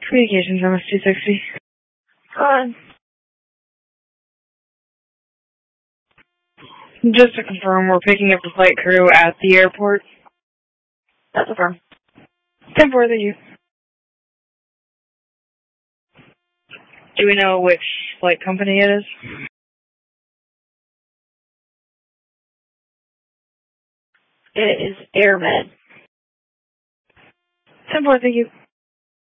Communications, MS-260. Just to confirm, we're picking up the flight crew at the airport. That's affirmed. 10-4, thank you. Do we know which flight company it is? It is AirMed. 10-4, thank you.